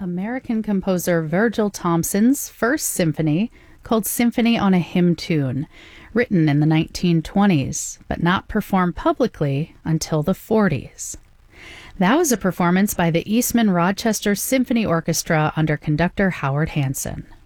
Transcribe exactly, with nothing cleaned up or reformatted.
American composer Virgil Thomson's first symphony, called Symphony on a Hymn Tune, written in the nineteen twenties, but not performed publicly until the forties. That was a performance by the Eastman Rochester Symphony Orchestra under conductor Howard Hanson.